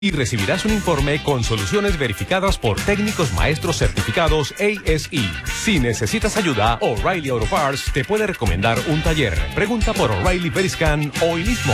y recibirás un informe con soluciones verificadas por técnicos maestros certificados ASE. Si necesitas ayuda, O'Reilly Auto Parts te puede recomendar un taller. Pregunta por O'Reilly Veriscan hoy mismo.